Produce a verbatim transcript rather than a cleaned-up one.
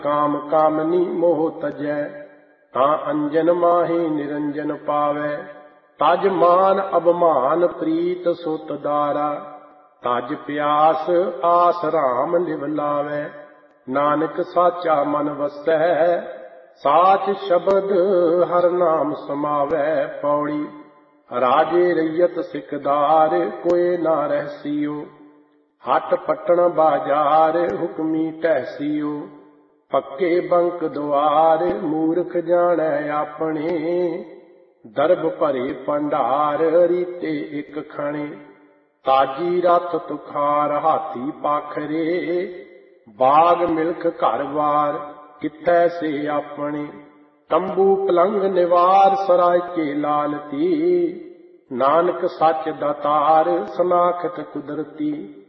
ਕਾਮ ਕਾਮਨੀ ਮੋਹ ਤਜੈ, ਤਾਂ ਅੰਜਨ ਮਾਹੀ ਨਿਰੰਜਨ ਪਾਵੈ। ਤਜ ਮਾਨ ਅਭਮਾਨ ਪ੍ਰੀਤ ਸੁਤ ਦਾਰਾ, ਤਜ ਪਿਆਸ ਆਸ ਰਾਮ ਲਿਵ ਲਾਵੈ। ਨਾਨਕ ਸਾਚਾ ਮਨ ਵਸੈ, ਸਾਚ ਸ਼ਬਦ ਹਰ ਨਾਮ ਸਮਾਵੈ। ਪੌੜੀ। ਰਾਜੇ ਰਈਅਤ ਸਿਕਦਾਰ, ਕੋਇ ਨਾ ਰਹਿਸੀਓ। ਹੱਟ ਪਟਣ ਬਾਜ਼ਾਰ, ਹੁਕਮੀ ਢਹਿਸੀਓ। ਪੱਕੇ ਬੰਕ ਦੁਆਰ, ਮੂਰਖ ਜਾਣੈ ਆਪਣੇ। ਦਰਬ ਭਰੇ ਭੰਡਾਰ, ਰੀਤੇ ਇੱਕ ਖਣੇ। ਤਾਜੀ ਰਥ ਤੁਖਾਰ, ਹਾਥੀ ਪਾਖਰੇ। ਬਾਗ ਮਿਲਖ ਘਰ ਵਾਰ, ਕਿੱਥੈ ਸੇ ਆਪਣੇ। ਤੰਬੂ ਪਲੰਗ ਨਿਵਾਰ, ਸਰਾਇਕੇ ਲਾਲਤੀ। ਨਾਨਕ ਸੱਚ ਦਾਤਾਰ, ਸਨਾਖਤ ਕੁਦਰਤੀ।